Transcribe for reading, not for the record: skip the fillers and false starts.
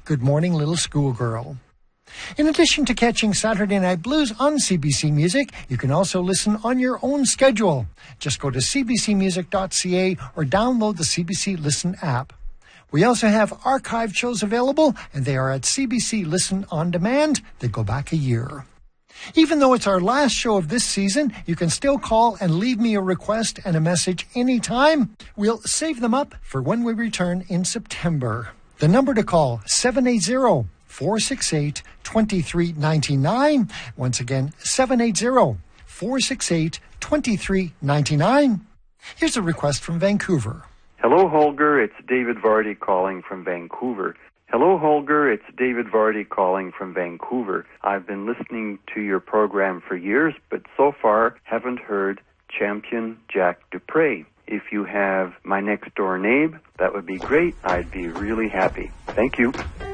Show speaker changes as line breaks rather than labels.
Good Morning Little Schoolgirl. In addition to catching Saturday Night Blues on CBC Music, you can also listen on your own schedule. Just go to cbcmusic.ca or download the CBC Listen app. We also have archived shows available, and they are at CBC Listen On Demand. They go back a year. Even though it's our last show of this season, you can still call and leave me a request and a message anytime. We'll save them up for when we return in September. The number to call, 780-468-2399. Once again, 780-468-2399. Here's a request from Vancouver.
Hello, Holger. It's David Vardy calling from Vancouver. Hello, Holger. It's David Vardy calling from Vancouver. I've been listening to your program for years, but so far haven't heard Champion Jack Dupre. If you have My Next Door Neighbor, that would be great. I'd be really happy. Thank you.